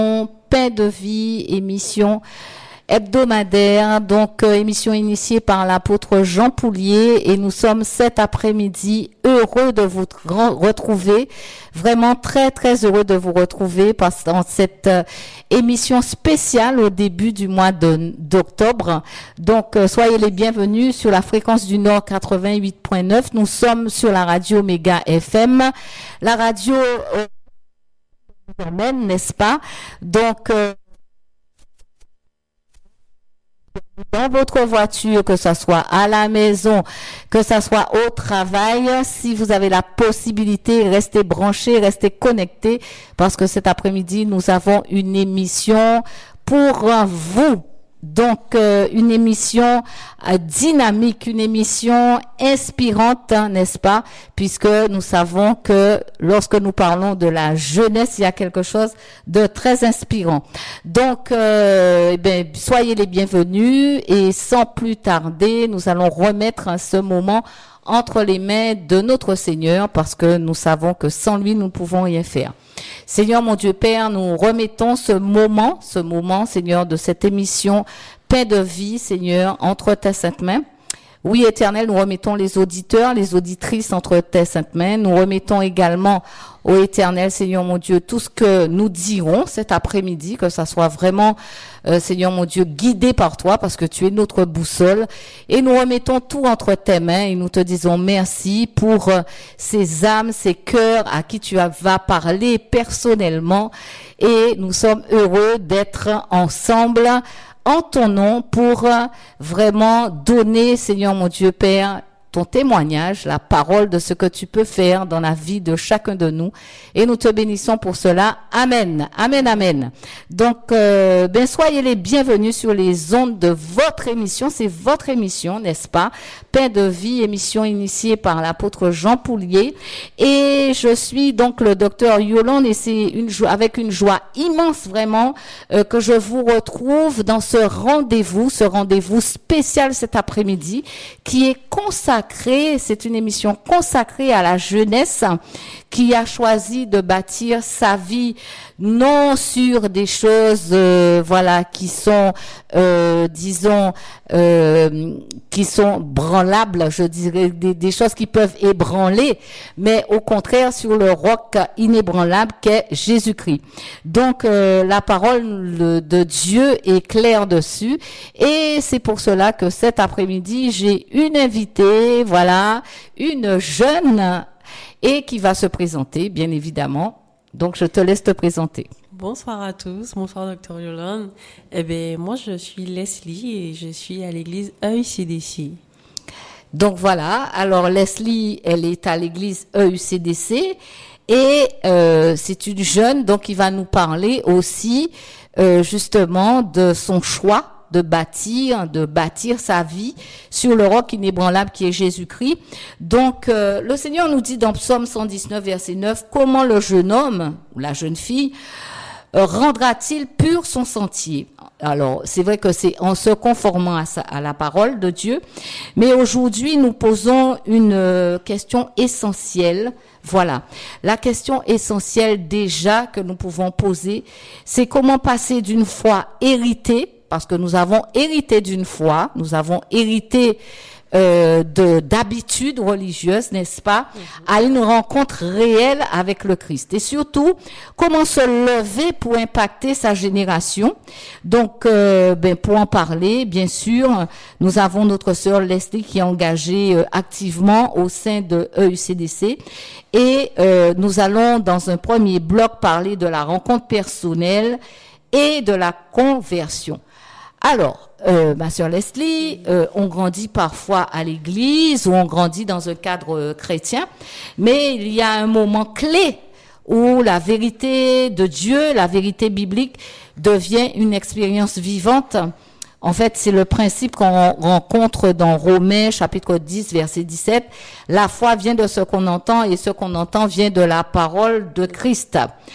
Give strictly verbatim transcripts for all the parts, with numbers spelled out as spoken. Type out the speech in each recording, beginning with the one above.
Pain de vie, émission hebdomadaire, donc euh, émission initiée par l'apôtre Jean Poulier, et nous sommes cet après-midi heureux de vous re- retrouver, vraiment très très heureux de vous retrouver parce dans cette euh, émission spéciale au début du mois de, d'octobre. Donc euh, soyez les bienvenus sur la fréquence du Nord quatre-vingt-huit virgule neuf. Nous sommes sur la radio Méga F M, la radio euh, même, n'est-ce pas? Donc euh, dans votre voiture, que ce soit à la maison, que ce soit au travail, si vous avez la possibilité, restez branchés, restez connectés, parce que cet après-midi, nous avons une émission pour vous. Donc, euh, une émission euh, dynamique, une émission inspirante, hein, n'est-ce pas? Puisque nous savons que lorsque nous parlons de la jeunesse, il y a quelque chose de très inspirant. Donc, euh, eh bien, soyez les bienvenus et sans plus tarder, nous allons remettre hein, ce moment entre les mains de notre Seigneur parce que nous savons que sans lui, nous ne pouvons rien faire. Seigneur, mon Dieu Père, nous remettons ce moment, ce moment, Seigneur, de cette émission Pain de vie, Seigneur, entre tes saintes mains. Oui, Éternel, nous remettons les auditeurs, les auditrices entre tes saintes mains. Nous remettons également au Éternel, Seigneur mon Dieu, tout ce que nous dirons cet après-midi, que ça soit vraiment, euh, Seigneur mon Dieu, guidé par toi, parce que tu es notre boussole. Et nous remettons tout entre tes mains et nous te disons merci pour euh, ces âmes, ces cœurs à qui tu vas parler personnellement. Et nous sommes heureux d'être ensemble en ton nom pour euh, vraiment donner, Seigneur mon Dieu Père, ton témoignage, la parole de ce que tu peux faire dans la vie de chacun de nous. Et nous te bénissons pour cela. Amen. Amen, amen. Donc, euh, ben, soyez les bienvenus sur les ondes de votre émission. C'est votre émission, n'est-ce pas? Pain de vie, émission initiée par l'apôtre Jean Poulier. Et je suis donc le docteur Yolande et c'est une joie, avec une joie immense vraiment, euh, que je vous retrouve dans ce rendez-vous, ce rendez-vous spécial cet après-midi qui est consacré. C'est une émission consacrée à la jeunesse qui a choisi de bâtir sa vie non sur des choses, euh, voilà, qui sont, euh, disons, euh, qui sont branlables, je dirais, des, des choses qui peuvent ébranler, mais au contraire sur le roc inébranlable qu'est Jésus-Christ. Donc, euh, la parole de Dieu est claire dessus, et c'est pour cela que cet après-midi, j'ai une invitée, voilà, une jeune, et qui va se présenter, bien évidemment. Donc, je te laisse te présenter. Bonsoir à tous, bonsoir docteur Yolande. Eh bien, moi, je suis Leslie et je suis à l'église E U C D C. Donc, voilà. Alors, Leslie, elle est à l'église E U C D C et euh, c'est une jeune, donc, qui va nous parler aussi, euh, justement, de son choix de bâtir, de bâtir sa vie sur le roc inébranlable qui est Jésus-Christ. Donc, euh, le Seigneur nous dit dans Psaume cent dix-neuf, verset neuf, comment le jeune homme, ou la jeune fille, euh, rendra-t-il pur son sentier? Alors, c'est vrai que c'est en se conformant à, sa, à la parole de Dieu, mais aujourd'hui, nous posons une euh, question essentielle. Voilà. La question essentielle déjà que nous pouvons poser, c'est comment passer d'une foi héritée, parce que nous avons hérité d'une foi, nous avons hérité euh, de d'habitudes religieuses, n'est-ce pas, mm-hmm. à une rencontre réelle avec le Christ. Et surtout, comment se lever pour impacter sa génération. Donc, euh, ben pour en parler, bien sûr, nous avons notre sœur Leslie qui est engagée euh, activement au sein de E U C D C. Et euh, nous allons, dans un premier bloc, parler de la rencontre personnelle et de la conversion. Alors, euh, ma sœur Leslie, euh, on grandit parfois à l'église ou on grandit dans un cadre euh, chrétien, mais il y a un moment clé où la vérité de Dieu, la vérité biblique devient une expérience vivante. En fait, c'est le principe qu'on rencontre dans Romains chapitre dix, verset dix-sept. La foi vient de ce qu'on entend et ce qu'on entend vient de la parole de Christ.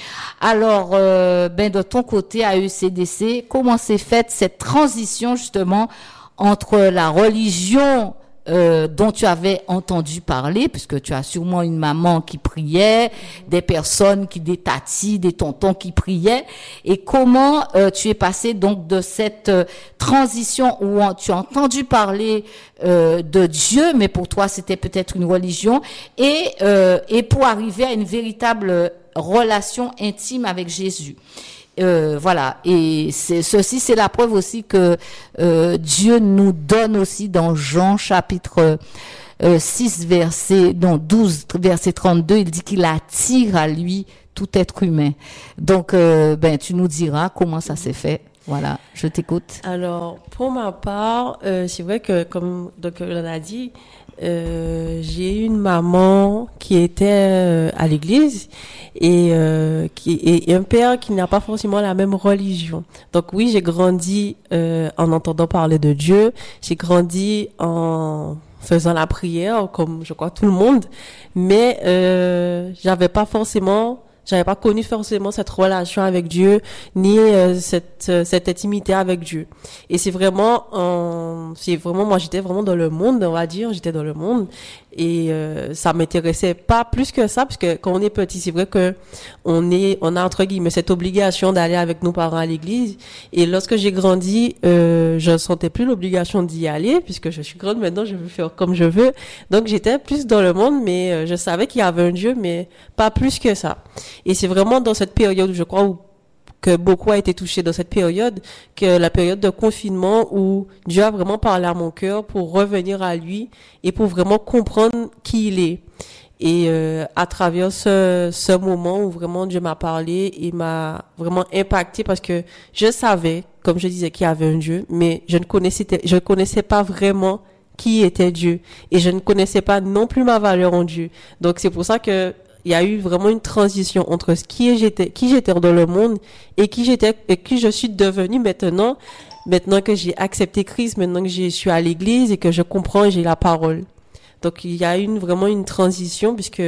Alors, euh, ben de ton côté à E U C D C, comment s'est faite cette transition justement entre la religion euh, dont tu avais entendu parler, puisque tu as sûrement une maman qui priait, des personnes qui, des tatis, des tontons qui priaient, et comment euh, tu es passé donc de cette euh, transition où on, tu as entendu parler euh, de Dieu, mais pour toi c'était peut-être une religion, et euh, et pour arriver à une véritable relation intime avec Jésus. Euh, voilà, et c'est, ceci c'est la preuve aussi que euh, Dieu nous donne aussi dans Jean chapitre euh, six verset non douze verset trente-deux, il dit qu'il attire à lui tout être humain. Donc euh, ben tu nous diras comment ça s'est fait. Voilà, je t'écoute. Alors, pour ma part, euh, c'est vrai que, comme docteur l'a a dit, euh, j'ai une maman qui était euh, à l'église et, euh, qui, et, et un père qui n'a pas forcément la même religion. Donc oui, j'ai grandi euh, en entendant parler de Dieu, j'ai grandi en faisant la prière, comme je crois tout le monde, mais euh, j'avais pas forcément... J'avais pas connu forcément cette relation avec Dieu, ni euh, cette euh, cette intimité avec Dieu. Et c'est vraiment, euh, c'est vraiment, moi j'étais vraiment dans le monde, on va dire, j'étais dans le monde, et euh, ça m'intéressait pas plus que ça, parce que quand on est petit, c'est vrai que on est, on a entre guillemets cette obligation d'aller avec nos parents à l'église. Et lorsque j'ai grandi, euh, je ne sentais plus l'obligation d'y aller, puisque je suis grande maintenant, je veux faire comme je veux. Donc j'étais plus dans le monde, mais euh, je savais qu'il y avait un Dieu, mais pas plus que ça. Et c'est vraiment dans cette période, je crois, où que beaucoup a été touché dans cette période, que la période de confinement où Dieu a vraiment parlé à mon cœur pour revenir à lui et pour vraiment comprendre qui il est. Et euh, à travers ce, ce moment où vraiment Dieu m'a parlé et m'a vraiment impacté, parce que je savais, comme je disais, qu'il y avait un Dieu, mais je ne connaissais, je ne connaissais pas vraiment qui était Dieu. Et je ne connaissais pas non plus ma valeur en Dieu. Donc c'est pour ça que il y a eu vraiment une transition entre ce qui j'étais, qui j'étais dans le monde et qui j'étais, et qui je suis devenue maintenant, maintenant que j'ai accepté Christ, maintenant que je suis à l'église et que je comprends et j'ai la parole. Donc, il y a eu une, vraiment une transition puisque,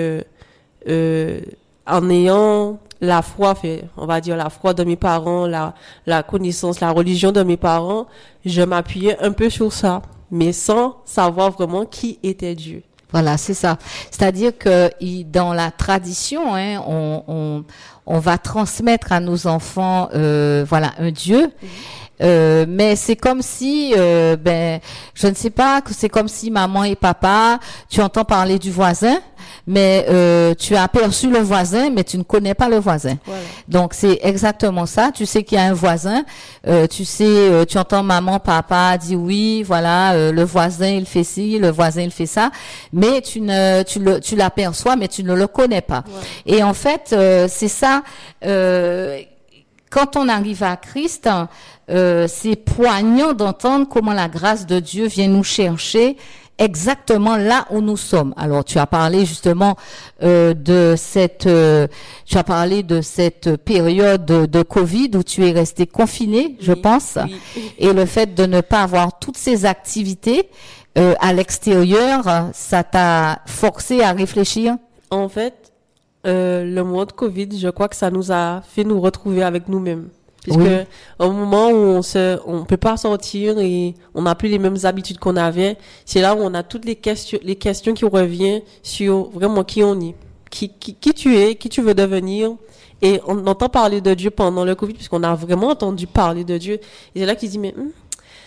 euh, en ayant la foi, fait, on va dire la foi de mes parents, la, la connaissance, la religion de mes parents, je m'appuyais un peu sur ça, mais sans savoir vraiment qui était Dieu. Voilà, c'est ça. C'est-à-dire que dans la tradition, hein, on, on, on va transmettre à nos enfants, euh, voilà, un Dieu. Mmh. Euh, mais c'est comme si, euh, ben, je ne sais pas, que c'est comme si maman et papa, tu entends parler du voisin, mais euh, tu as aperçu le voisin, mais tu ne connais pas le voisin. Voilà. Donc c'est exactement ça. Tu sais qu'il y a un voisin, euh, tu sais, euh, tu entends maman, papa dire oui, voilà, euh, le voisin il fait ci, le voisin il fait ça, mais tu ne, tu le, tu l'aperçois, mais tu ne le connais pas. Voilà. Et en fait, euh, c'est ça. Euh, quand on arrive à Christ, euh, c'est poignant d'entendre comment la grâce de Dieu vient nous chercher exactement là où nous sommes. Alors, tu as parlé justement euh, de cette, euh, tu as parlé de cette période de, de Covid où tu es resté confiné, oui, je pense, oui. Et le fait de ne pas avoir toutes ces activités euh, à l'extérieur, ça t'a forcé à réfléchir? En fait, euh, le mois de Covid, je crois que ça nous a fait nous retrouver avec nous-mêmes. Puisque oui. Au moment où on se, on peut pas sortir et on n'a plus les mêmes habitudes qu'on avait, c'est là où on a toutes les questions, les questions qui reviennent sur vraiment qui on est, qui, qui, qui tu es, qui tu veux devenir. Et on entend parler de Dieu pendant le Covid, puisqu'on a vraiment entendu parler de Dieu. Et c'est là qu'il dit, mais hum,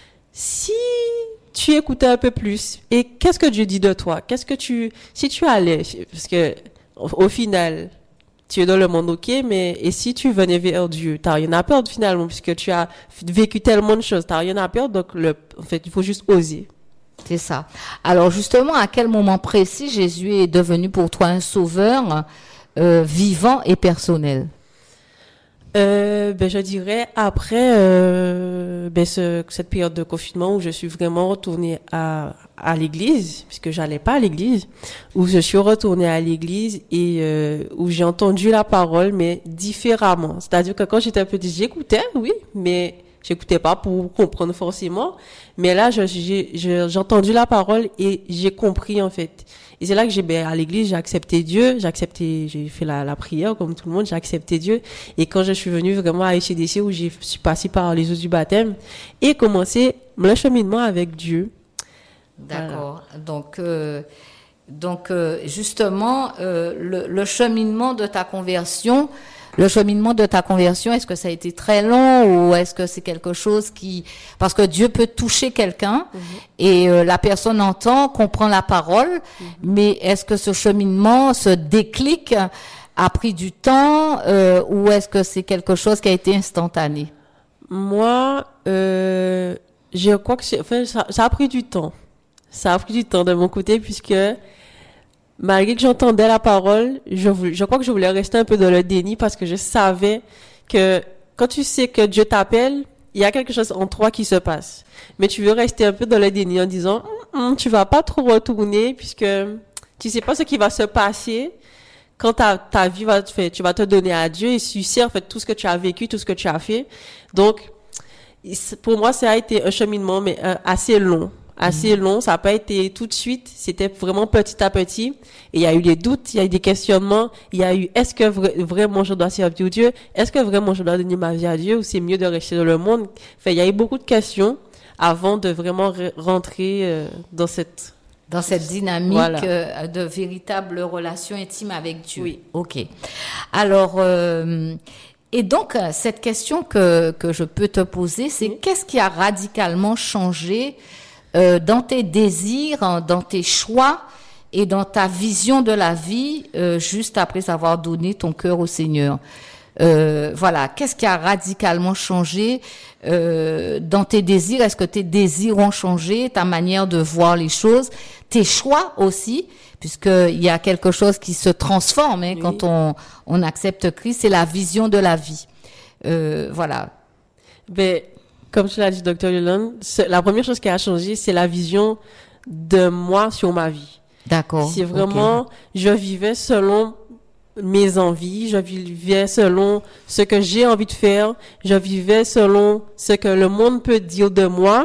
si tu écoutais un peu plus, et qu'est-ce que Dieu dit de toi? Qu'est-ce que tu, si tu allais, parce que au, au final, tu es dans le monde, ok, mais et si tu venais vers Dieu, t'as rien à perdre finalement, puisque tu as vécu tellement de choses, t'as rien à perdre, donc le, en fait, il faut juste oser. C'est ça. Alors justement, à quel moment précis Jésus est devenu pour toi un sauveur euh, vivant et personnel? Euh, ben je dirais après euh, ben ce, cette période de confinement où je suis vraiment retournée à à l'église, puisque j'allais pas à l'église, où je suis retournée à l'église et euh, où j'ai entendu la parole, mais différemment. C'est-à-dire que quand j'étais petite, j'écoutais, oui, mais j'écoutais pas pour comprendre forcément. Mais là, je, j'ai, j'ai, j'ai entendu la parole et j'ai compris en fait. Et c'est là que j'ai, ben, à l'église, j'ai accepté Dieu, j'ai accepté, j'ai fait la, la prière comme tout le monde, j'ai accepté Dieu. Et quand je suis venue vraiment à H D C, où je suis passée par les eaux du baptême et commencé le cheminement avec Dieu, D'accord. Voilà. Donc, euh, donc euh, justement, euh, le, le cheminement de ta conversion, le cheminement de ta conversion, est-ce que ça a été très long ou est-ce que c'est quelque chose qui, parce que Dieu peut toucher quelqu'un mm-hmm. et euh, la personne entend, comprend la parole, mm-hmm. mais est-ce que ce cheminement, ce déclic a pris du temps euh, ou est-ce que c'est quelque chose qui a été instantané? Moi, euh, je crois que c'est, enfin, ça, ça a pris du temps. Ça a pris du temps de mon côté puisque malgré que j'entendais la parole, je, voulais, je crois que je voulais rester un peu dans le déni parce que je savais que quand tu sais que Dieu t'appelle, il y a quelque chose en toi qui se passe. Mais tu veux rester un peu dans le déni en disant hm, « tu vas pas trop retourner puisque tu sais pas ce qui va se passer quand ta, ta vie va te faire, tu vas te donner à Dieu et tu sais en fait tout ce que tu as vécu, tout ce que tu as fait. » Donc, pour moi, ça a été un cheminement mais euh, assez long. assez long, ça n'a pas été tout de suite, c'était vraiment petit à petit, et il y a eu des doutes, il y a eu des questionnements, il y a eu est-ce que vra- vraiment je dois servir Dieu, est-ce que vraiment je dois donner ma vie à Dieu, ou c'est mieux de rester dans le monde, enfin, il y a eu beaucoup de questions avant de vraiment re- rentrer euh, dans cette... Dans cette dynamique voilà. euh, de véritable relation intime avec Dieu. Oui. Ok. Alors, euh, et donc, cette question que, que je peux te poser, c'est oui. Qu'est-ce qui a radicalement changé Euh, dans tes désirs, dans tes choix et dans ta vision de la vie, euh, juste après avoir donné ton cœur au Seigneur. Euh, voilà, qu'est-ce qui a radicalement changé euh, dans tes désirs? Est-ce que tes désirs ont changé, ta manière de voir les choses, tes choix aussi, puisqu'il y a quelque chose qui se transforme hein, oui. quand on, on accepte Christ, c'est la vision de la vie. Euh, voilà. Ben, comme tu l'as dit, docteur Yolande, la première chose qui a changé, c'est la vision de moi sur ma vie. D'accord. C'est vraiment, okay. je vivais selon mes envies, je vivais selon ce que j'ai envie de faire, je vivais selon ce que le monde peut dire de moi.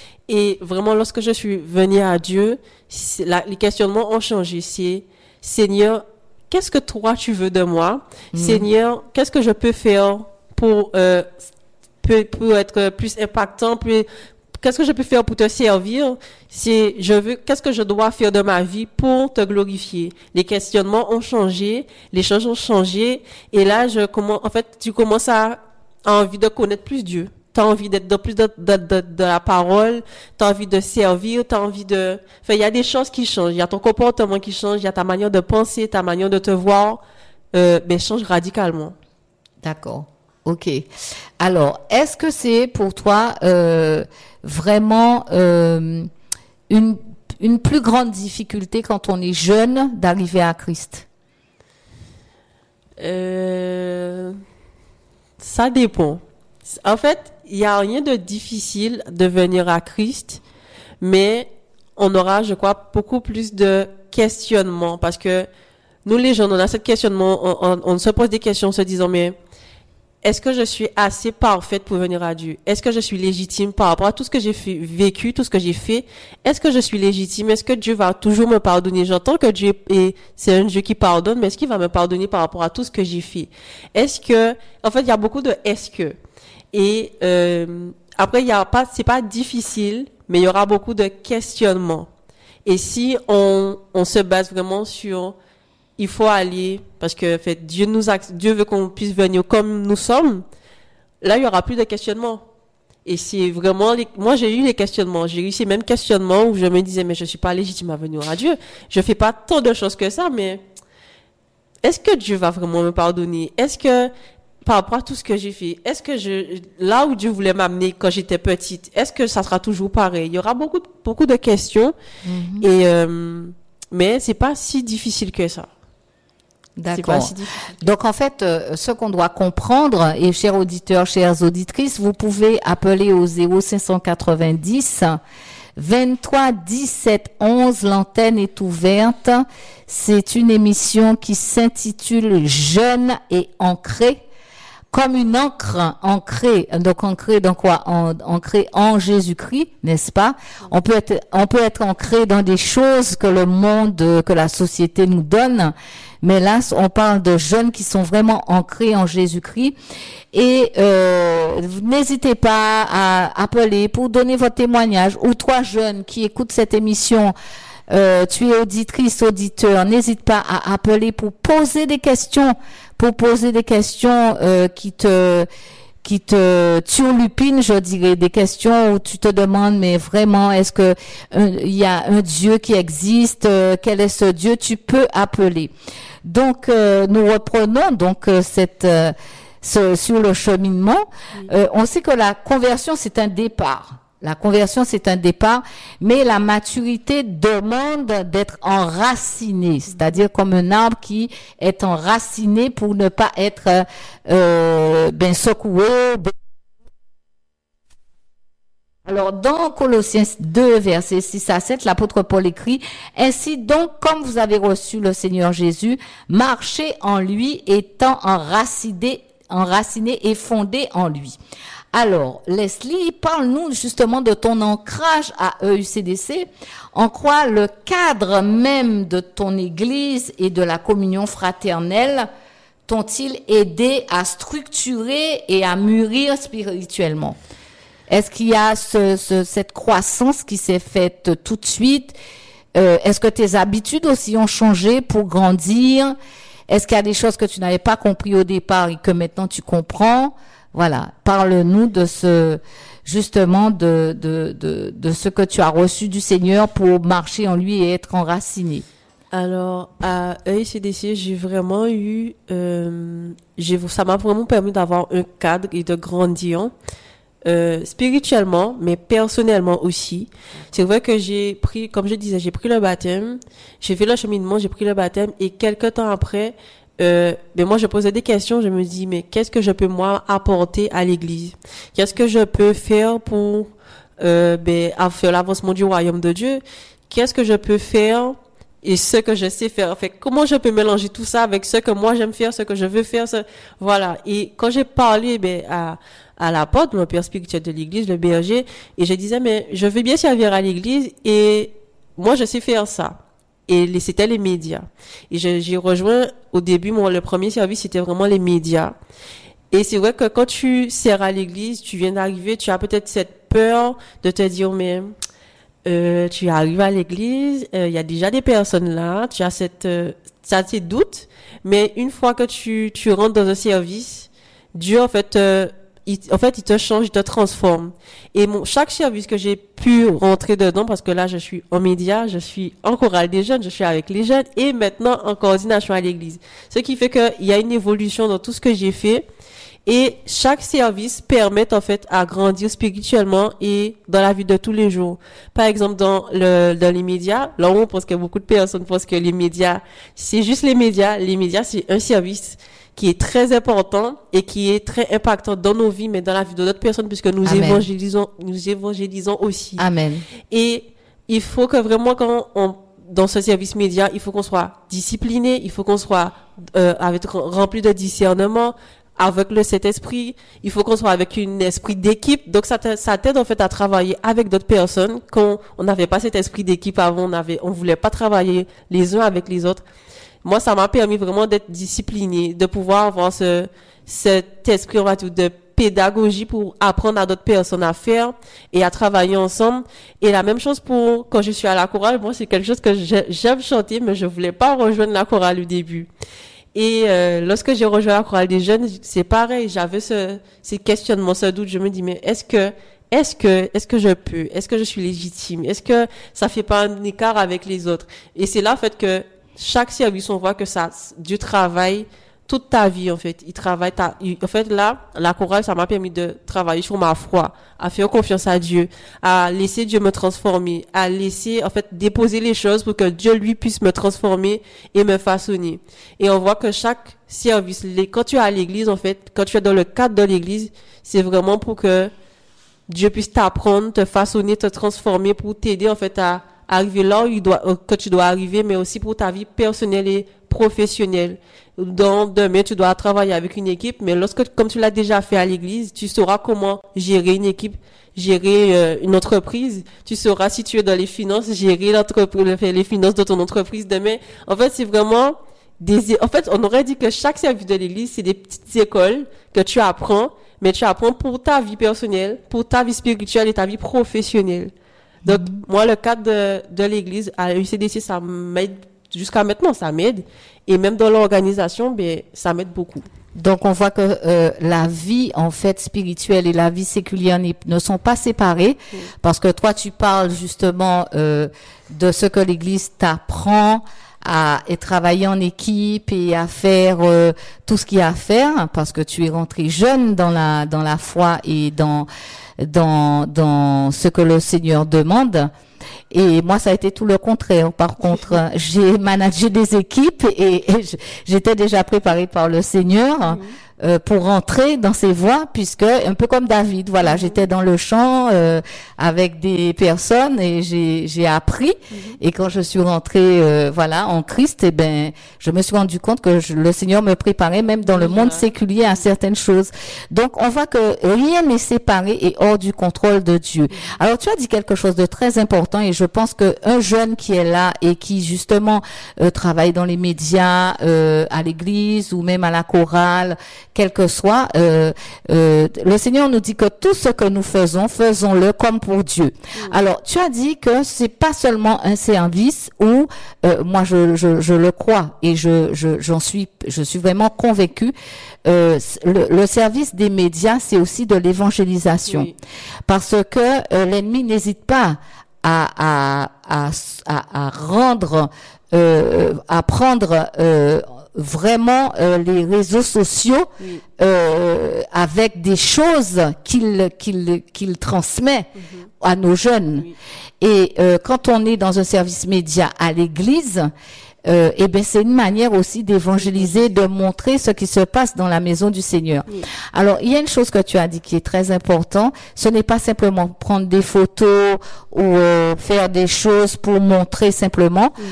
Et vraiment, lorsque je suis venue à Dieu, la, les questionnements ont changé. C'est, Seigneur, qu'est-ce que toi tu veux de moi? Mmh. Seigneur, qu'est-ce que je peux faire pour... Euh, Peut, peut être plus impactant, plus, qu'est-ce que je peux faire pour te servir? C'est, je veux, qu'est-ce que je dois faire de ma vie pour te glorifier? Les questionnements ont changé, les choses ont changé, et là, je commence, en fait, tu commences à, à envie de connaître plus Dieu. T'as envie d'être dans plus de, de, de, de la parole, t'as envie de servir, t'as envie de, enfin, il y a des choses qui changent, il y a ton comportement qui change, il y a ta manière de penser, ta manière de te voir, euh, ben, change radicalement. D'accord. Ok. Alors, est-ce que c'est pour toi euh, vraiment euh, une une plus grande difficulté quand on est jeune d'arriver à Christ? Euh, ça dépend. En fait, il y a rien de difficile de venir à Christ, mais on aura, je crois, beaucoup plus de questionnements parce que nous les jeunes, on a ce questionnement, on, on, on se pose des questions en se disant mais est-ce que je suis assez parfaite pour venir à Dieu? Est-ce que je suis légitime par rapport à tout ce que j'ai fait, vécu, tout ce que j'ai fait? Est-ce que je suis légitime? Est-ce que Dieu va toujours me pardonner? J'entends que Dieu est, c'est un Dieu qui pardonne, mais est-ce qu'il va me pardonner par rapport à tout ce que j'ai fait? Est-ce que, en fait, il y a beaucoup de est-ce que. Et, euh, après, il y a pas, c'est pas difficile, mais il y aura beaucoup de questionnements. Et si on, on se base vraiment sur, il faut aller, parce que, en fait, Dieu nous a, Dieu veut qu'on puisse venir comme nous sommes. Là, il y aura plus de questionnements. Et c'est vraiment les, moi, j'ai eu les questionnements. J'ai eu ces mêmes questionnements où je me disais, mais je suis pas légitime à venir à Dieu. Je fais pas tant de choses que ça, mais est-ce que Dieu va vraiment me pardonner? Est-ce que, par rapport à tout ce que j'ai fait, est-ce que je, là où Dieu voulait m'amener quand j'étais petite, est-ce que ça sera toujours pareil? Il y aura beaucoup, beaucoup de questions. Mm-hmm. Et, euh, mais c'est pas si difficile que ça. D'accord. Si Donc en fait, euh, ce qu'on doit comprendre, et chers auditeurs, chères auditrices, vous pouvez appeler au zéro cinq cent quatre-vingt-dix vingt-trois dix-sept onze. L'antenne est ouverte. C'est une émission qui s'intitule Jeune et ancré, comme une encre ancrée, donc ancrée dans quoi? En, ancrée en Jésus-Christ, n'est-ce pas? On peut être, on peut être ancré dans des choses que le monde, que la société nous donne, mais là, on parle de jeunes qui sont vraiment ancrés en Jésus-Christ. Et euh, n'hésitez pas à appeler pour donner votre témoignage. Ou toi, jeunes qui écoutent cette émission, euh, tu es auditrice, auditeur, n'hésite pas à appeler pour poser des questions. Pour poser des questions euh, qui te qui te turlupinent, je dirais, des questions où tu te demandes, mais vraiment, est-ce que il y a un Dieu qui existe? Euh, quel est ce Dieu? Tu peux appeler. Donc, euh, nous reprenons donc euh, cette euh, ce, sur le cheminement. Euh, on sait que la conversion, c'est un départ. La conversion, c'est un départ, mais la maturité demande d'être enraciné, c'est-à-dire comme un arbre qui est enraciné pour ne pas être euh, ben secoué. Alors, dans Colossiens deux, versets six à sept, l'apôtre Paul écrit, « Ainsi donc, comme vous avez reçu le Seigneur Jésus, marchez en lui, étant enraciné, enraciné et fondé en lui. » Alors, Leslie, parle-nous justement de ton ancrage à E U C D C. En quoi le cadre même de ton église et de la communion fraternelle t'ont-ils aidé à structurer et à mûrir spirituellement? Est-ce qu'il y a ce, ce, cette croissance qui s'est faite tout de suite? Euh, est-ce que tes habitudes aussi ont changé pour grandir? Est-ce qu'il y a des choses que tu n'avais pas compris au départ et que maintenant tu comprends? Voilà, parle-nous de ce, justement, de, de, de, de ce que tu as reçu du Seigneur pour marcher en lui et être enraciné. Alors, à E I C D C, j'ai vraiment eu, euh, j'ai, ça m'a vraiment permis d'avoir un cadre et de grandir, euh, spirituellement, mais personnellement aussi. C'est vrai que j'ai pris, comme je disais, j'ai pris le baptême, j'ai fait le cheminement, j'ai pris le baptême et quelques temps après, Euh, mais moi je posais des questions, je me dis mais qu'est-ce que je peux moi apporter à l'église? Qu'est-ce que je peux faire pour euh, ben faire l'avancement du royaume de Dieu? Qu'est-ce que je peux faire et ce que je sais faire? En fait, comment je peux mélanger tout ça avec ce que moi j'aime faire, ce que je veux faire, ce... voilà. Et quand j'ai parlé ben à à l'apôtre, mon père spirituel de l'église, le berger, et je disais mais je veux bien servir à l'église et moi je sais faire ça. Et les, c'était les médias. Et je, j'ai rejoint, au début, mon, le premier service, c'était vraiment les médias. Et c'est vrai que quand tu sers à l'église, tu viens d'arriver, tu as peut-être cette peur de te dire, mais, euh, tu arrives à l'église, il euh, y a déjà des personnes là, tu as cette, euh, tu as tes doutes, mais une fois que tu, tu rentres dans un service, Dieu, en fait, euh, Il, en fait, il te change, il te transforme. Et mon, chaque service que j'ai pu rentrer dedans, parce que là, je suis en média, je suis en chorale des jeunes, je suis avec les jeunes, et maintenant en coordination à l'église. Ce qui fait qu'il y a une évolution dans tout ce que j'ai fait. Et chaque service permet, en fait, à grandir spirituellement et dans la vie de tous les jours. Par exemple, dans le, dans les médias, là où on pense que beaucoup de personnes pensent que les médias, c'est juste les médias. Les médias, c'est un service qui est très important et qui est très impactant dans nos vies, mais dans la vie de d'autres personnes, puisque nous Amen. évangélisons, nous évangélisons aussi. Amen. Et il faut que vraiment, quand on, dans ce service média, il faut qu'on soit discipliné, il faut qu'on soit euh, avec rempli de discernement, avec le Saint-Esprit, il faut qu'on soit avec un esprit d'équipe. Donc ça t'aide, ça t'aide en fait à travailler avec d'autres personnes. Quand on n'avait pas cet esprit d'équipe avant, on avait, on voulait pas travailler les uns avec les autres. Moi, ça m'a permis vraiment d'être discipliné, de pouvoir avoir ce, cet esprit, on va dire, de pédagogie pour apprendre à d'autres personnes à faire et à travailler ensemble. Et la même chose pour quand je suis à la chorale. Moi, c'est quelque chose que j'aime chanter, mais je voulais pas rejoindre la chorale au début. Et euh, lorsque j'ai rejoint la chorale des jeunes, c'est pareil. J'avais ce, ces questionnements, ce doute. Je me dis, mais est-ce que Est-ce que, est-ce que je peux? Est-ce que je suis légitime? Est-ce que ça fait pas un écart avec les autres? Et c'est là, en fait, que chaque service, on voit que ça, Dieu travaille toute ta vie, en fait. Il travaille ta, il, en fait, là, la chorale, ça m'a permis de travailler sur ma foi, à faire confiance à Dieu, à laisser Dieu me transformer, à laisser, en fait, déposer les choses pour que Dieu, lui, puisse me transformer et me façonner. Et on voit que chaque service, les, quand tu es à l'église, en fait, quand tu es dans le cadre de l'église, c'est vraiment pour que Dieu puisse t'apprendre, te façonner, te transformer pour t'aider, en fait, à arriver là où il doit, que tu dois arriver, mais aussi pour ta vie personnelle et professionnelle. Dans demain, tu dois travailler avec une équipe, mais lorsque, comme tu l'as déjà fait à l'église, tu sauras comment gérer une équipe, gérer euh, une entreprise. Tu sauras si tu es dans les finances, gérer l'entreprise, les finances de ton entreprise demain. En fait, c'est vraiment des, en fait, on aurait dit que chaque service de l'église, c'est des petites écoles que tu apprends, mais tu apprends pour ta vie personnelle, pour ta vie spirituelle et ta vie professionnelle. Donc, mm-hmm. moi, le cadre de, de l'église à U C D C, ça m'aide jusqu'à maintenant, ça m'aide. Et même dans l'organisation, ben, ça m'aide beaucoup. Donc, on voit que euh, la vie, en fait, spirituelle et la vie séculière ne sont pas séparées, mmh. parce que toi, tu parles justement euh, de ce que l'Église t'apprend à et travailler en équipe et à faire euh, tout ce qu'il y a à faire, parce que tu es rentré jeune dans la dans la foi et dans dans dans ce que le Seigneur demande. Et moi, ça a été tout le contraire. Par contre, j'ai managé des équipes et, et j'étais déjà préparée par le Seigneur mmh. euh, pour rentrer dans ses voies, puisque un peu comme David, voilà, mmh. j'étais dans le champ euh, avec des personnes et j'ai j'ai appris. Mmh. Et quand je suis rentrée, euh, voilà, en Christ, eh ben, je me suis rendu compte que je, le Seigneur me préparait même dans le mmh. monde séculier à certaines choses. Donc, on voit que rien n'est séparé et hors du contrôle de Dieu. Mmh. Alors, tu as dit quelque chose de très important et je pense que un jeune qui est là et qui justement euh, travaille dans les médias, euh, à l'église ou même à la chorale, quel que soit, euh, euh, le Seigneur nous dit que tout ce que nous faisons, faisons-le comme pour Dieu. Mmh. Alors, tu as dit que c'est pas seulement un service où, euh, moi je, je, je le crois et je, je, j'en suis, je suis vraiment convaincue. Euh, le, le service des médias, c'est aussi de l'évangélisation, oui. parce que euh, l'ennemi n'hésite pas à à à à, à rendre euh, à prendre euh, vraiment euh, les réseaux sociaux oui. euh, avec des choses qu'il qu'il qu'il transmet mm-hmm. à nos jeunes oui. et euh, quand on est dans un service média à l'église, Euh, et ben c'est une manière aussi d'évangéliser, de montrer ce qui se passe dans la maison du Seigneur. Oui. Alors, il y a une chose que tu as dit qui est très important, ce n'est pas simplement prendre des photos ou euh, faire des choses pour montrer simplement. Oui.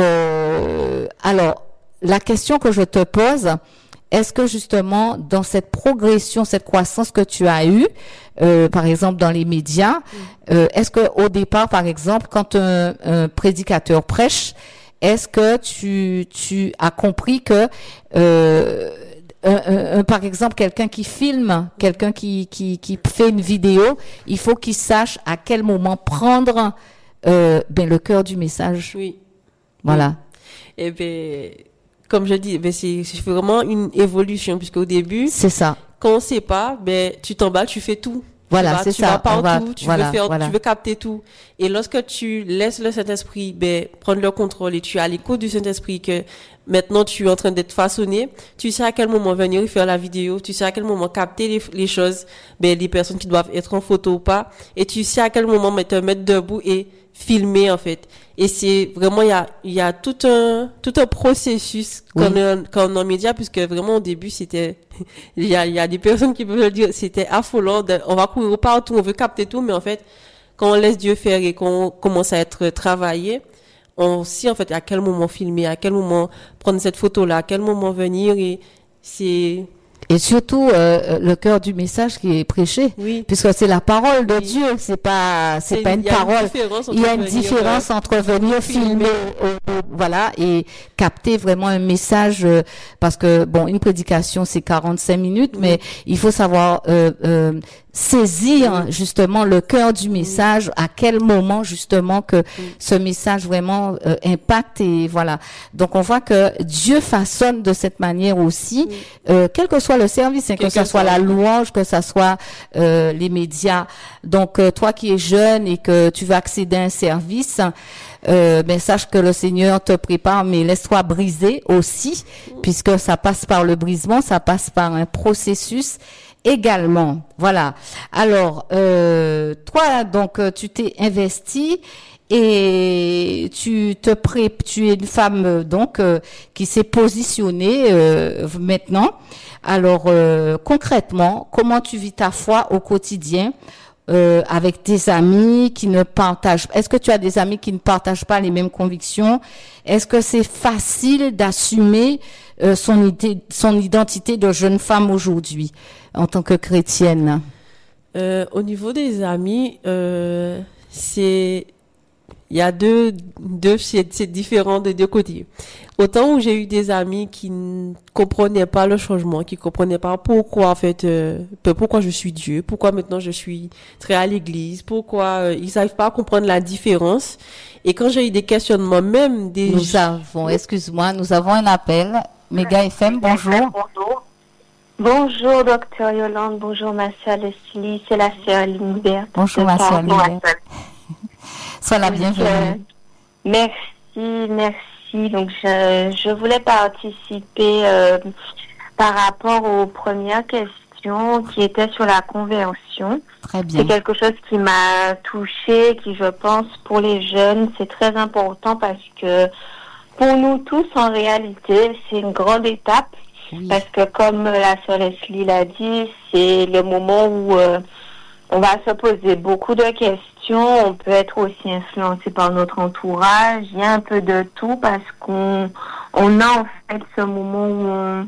Euh, alors, la question que je te pose, est-ce que justement dans cette progression, cette croissance que tu as eue, euh, par exemple dans les médias, oui. euh, est-ce que au départ, par exemple, quand un, un prédicateur prêche, est-ce que tu tu as compris que euh, un, un, un, par exemple quelqu'un qui filme, quelqu'un qui qui qui fait une vidéo, il faut qu'il sache à quel moment prendre euh, ben le cœur du message. Oui. Voilà. Oui. Et ben comme je dis, ben c'est c'est vraiment une évolution puisque au début, c'est ça. Quand on sait pas, ben tu t'emballes, tu fais tout. Voilà, tu c'est tu ça. vas partout, va, tu voilà, veux faire, voilà. tu veux capter tout. Et lorsque tu laisses le Saint-Esprit, ben, prendre le contrôle et tu as l'écoute du Saint-Esprit que maintenant tu es en train d'être façonné, tu sais à quel moment venir faire la vidéo, tu sais à quel moment capter les, les choses, ben, les personnes qui doivent être en photo ou pas, et tu sais à quel moment te mettre debout et filmer, en fait. Et c'est vraiment, il y a, il y a tout un, tout un processus oui. quand on, quand on est en média, puisque vraiment au début, c'était, il y a, il y a des personnes qui peuvent le dire, c'était affolant, de, on va courir partout, on veut capter tout, mais en fait, quand on laisse Dieu faire et qu'on commence à être travaillé, on sait, en fait, à quel moment filmer, à quel moment prendre cette photo-là, à quel moment venir, et c'est, Et surtout euh, le cœur du message qui est prêché, oui. puisque c'est la parole de oui. Dieu, c'est pas c'est, c'est pas une parole. Une il y a une différence euh, entre venir filmer, euh, voilà, et capter vraiment un message, euh, parce que bon, une prédication c'est quarante-cinq minutes, oui. mais il faut savoir euh, euh, saisir oui. justement le cœur du message, oui. à quel moment justement que oui. ce message vraiment euh, impacte, et voilà. Donc on voit que Dieu façonne de cette manière aussi, oui. euh, quel que soit le service, hein, que ce soit la louange, que ce soit euh, les médias. Donc euh, toi qui es jeune et que tu veux accéder à un service, euh, ben sache que le Seigneur te prépare, mais laisse-toi briser aussi, oui. puisque ça passe par le brisement, ça passe par un processus également. Voilà. Alors, euh, toi, donc, tu t'es investie et tu te pré, tu es une femme donc euh, qui s'est positionnée euh, maintenant. Alors, euh, concrètement, comment tu vis ta foi au quotidien euh, avec tes amis qui ne partagent. Est-ce que tu as des amis qui ne partagent pas les mêmes convictions? Est-ce que c'est facile d'assumer euh, son, idée, son identité de jeune femme aujourd'hui en tant que chrétienne? Euh, au niveau des amis, euh, c'est il y a deux deux c'est, c'est différent de deux côtés. Autant où j'ai eu des amis qui ne comprenaient pas le changement, qui comprenaient pas pourquoi en fait euh, pourquoi je suis Dieu, pourquoi maintenant je suis très à l'église, pourquoi euh, ils n'arrivent pas à comprendre la différence. Et quand j'ai eu des questionnements même des Nous avons, excuse-moi, nous avons un appel. Méga F M, bonjour. Bonjour. Bonjour, docteur Yolande. Bonjour, ma sœur Leslie. C'est la sœur Lindbergh. Bonjour, ma sœur Lindbergh. Sois la bienvenue. Euh, merci, merci. Donc, je, je voulais participer euh, par rapport aux premières questions qui étaient sur la conversion. Très bien. C'est quelque chose qui m'a touchée, qui, je pense, pour les jeunes, c'est très important parce que pour nous tous, en réalité, c'est une grande étape. Oui. Parce que comme la sœur Leslie l'a dit, c'est le moment où euh, on va se poser beaucoup de questions. On peut être aussi influencé par notre entourage. Il y a un peu de tout parce qu'on on a en fait ce moment où on,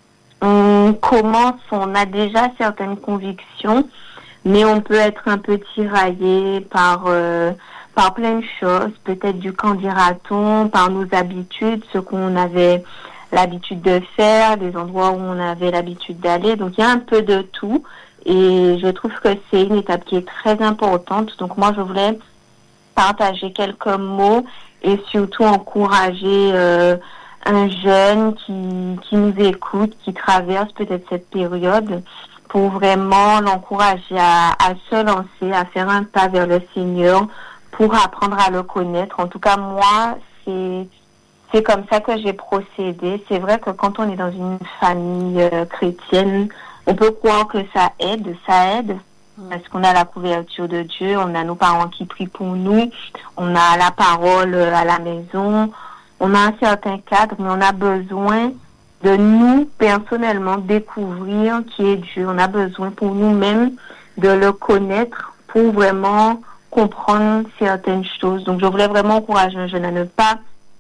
on commence, on a déjà certaines convictions, mais on peut être un peu tiraillé par euh, par plein de choses, peut-être du qu'en dira-t-on, par nos habitudes, ce qu'on avait l'habitude de faire, des endroits où on avait l'habitude d'aller. Donc, il y a un peu de tout. Et je trouve que c'est une étape qui est très importante. Donc, moi, je voulais partager quelques mots et surtout encourager euh, un jeune qui, qui nous écoute, qui traverse peut-être cette période, pour vraiment l'encourager à, à se lancer, à faire un pas vers le Seigneur, pour apprendre à le connaître. En tout cas, moi, c'est... C'est comme ça que j'ai procédé. C'est vrai que quand on est dans une famille euh, chrétienne, on peut croire que ça aide, ça aide, parce qu'on a la couverture de Dieu, on a nos parents qui prient pour nous, on a la parole à la maison, on a un certain cadre, mais on a besoin de nous, personnellement, découvrir qui est Dieu. On a besoin pour nous-mêmes de le connaître pour vraiment comprendre certaines choses. Donc, je voulais vraiment encourager un jeune à ne pas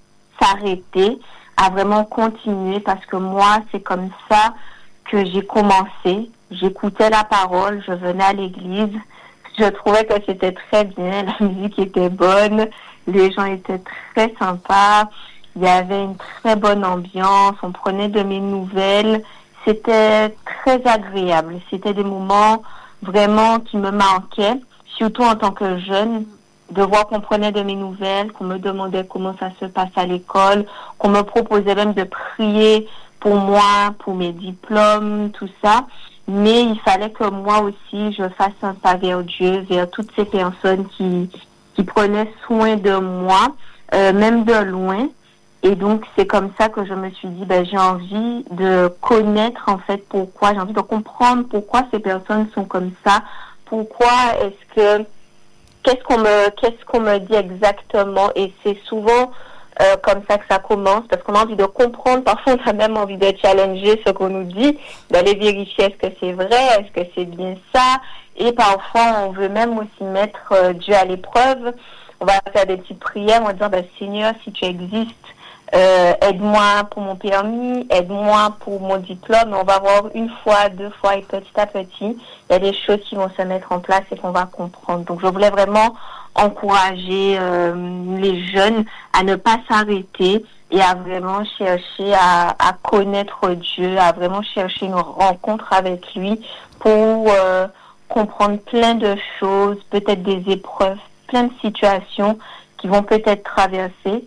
s'arrêter, à vraiment continuer, parce que moi, c'est comme ça que j'ai commencé. J'écoutais la parole, je venais à l'église, je trouvais que c'était très bien, la musique était bonne, les gens étaient très sympas, il y avait une très bonne ambiance, on prenait de mes nouvelles, c'était très agréable, c'était des moments vraiment qui me manquaient, surtout en tant que jeune, de voir qu'on prenait de mes nouvelles, qu'on me demandait comment ça se passe à l'école, qu'on me proposait même de prier pour moi, pour mes diplômes, tout ça. Mais il fallait que moi aussi, je fasse un pas vers Dieu, vers toutes ces personnes qui, qui prenaient soin de moi, euh, même de loin. Et donc, c'est comme ça que je me suis dit, ben, j'ai envie de connaître, en fait, pourquoi, j'ai envie de comprendre pourquoi ces personnes sont comme ça, pourquoi est-ce que Qu'est-ce qu'on me, qu'est-ce qu'on me dit exactement? Et c'est souvent euh, comme ça que ça commence, parce qu'on a envie de comprendre. Parfois, on a même envie de challenger ce qu'on nous dit, d'aller vérifier est-ce que c'est vrai, est-ce que c'est bien ça. Et parfois, on veut même aussi mettre euh, Dieu à l'épreuve. On va faire des petites prières en disant, ben, Seigneur, si tu existes, euh, aide-moi pour mon permis, aide-moi pour mon diplôme. On va voir une fois, deux fois, et petit à petit, il y a des choses qui vont se mettre en place et qu'on va comprendre. Donc, je voulais vraiment encourager euh, les jeunes à ne pas s'arrêter et à vraiment chercher à, à connaître Dieu, à vraiment chercher une rencontre avec lui pour euh, comprendre plein de choses, peut-être des épreuves, plein de situations qui vont peut-être traverser,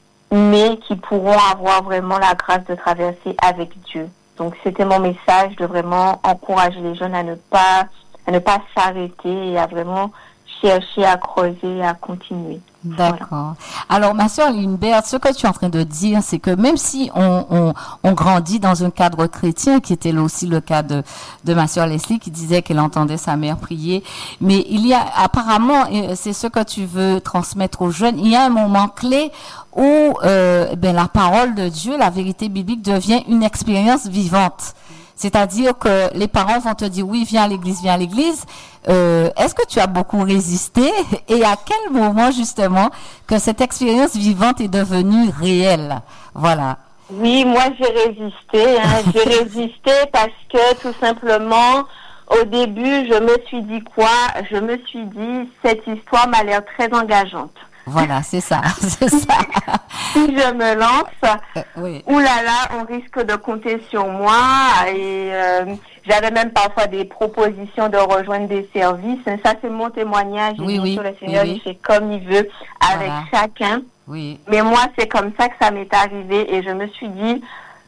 mais qui pourront avoir vraiment la grâce de traverser avec Dieu. Donc, c'était mon message de vraiment encourager les jeunes à ne pas, à ne pas s'arrêter et à vraiment chercher à creuser, à continuer. D'accord. Voilà. Alors, ma sœur Lindbergh, ce que tu es en train de dire, c'est que même si on, on, on grandit dans un cadre chrétien, qui était là aussi le cas de, de ma sœur Leslie, qui disait qu'elle entendait sa mère prier, mais il y a apparemment, et c'est ce que tu veux transmettre aux jeunes, il y a un moment clé où euh, ben, la parole de Dieu, la vérité biblique devient une expérience vivante. C'est-à-dire que les parents vont te dire oui, viens à l'église, viens à l'église. Euh, est-ce que tu as beaucoup résisté et à quel moment justement que cette expérience vivante est devenue réelle? Voilà. Oui, moi j'ai résisté. Hein. J'ai résisté parce que tout simplement, au début, je me suis dit quoi? Je me suis dit, cette histoire m'a l'air très engageante. Voilà, c'est ça, c'est ça. Si je me lance, euh, oui. oulala, on risque de compter sur moi. Et euh, j'avais même parfois des propositions de rejoindre des services. Ça, c'est mon témoignage. Oui, et oui, sûr, le Seigneur, oui, oui. il fait comme il veut avec Voilà. chacun. Oui. Mais moi, c'est comme ça que ça m'est arrivé. Et je me suis dit,